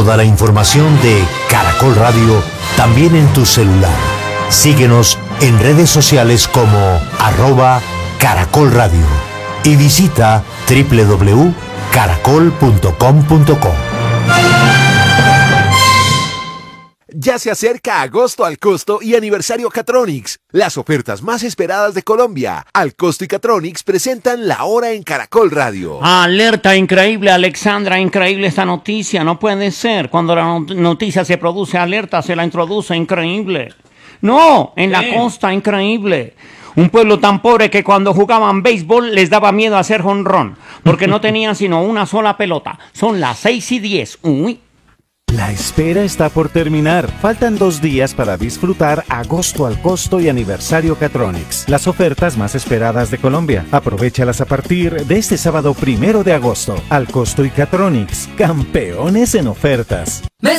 Toda la información de Caracol Radio también en tu celular. Síguenos en redes sociales como @Caracol Radio y visita www.caracol.com.co. Ya se acerca agosto al costo y aniversario Catronics, las ofertas más esperadas de Colombia. Al costo y Catronics presentan la hora en Caracol Radio. Alerta, increíble, Alexandra, increíble esta noticia, no puede ser. Cuando la noticia se produce, alerta, se la introduce, increíble. No, en la costa, increíble. Un pueblo tan pobre que cuando jugaban béisbol les daba miedo hacer jonrón, porque no tenían sino una sola pelota. Son las 6:10. Uy. La espera está por terminar. Faltan 2 días para disfrutar agosto al costo y aniversario Catronics. Las ofertas más esperadas de Colombia. Aprovéchalas a partir de este sábado 1 de agosto. Al costo y Catronics, campeones en ofertas. Me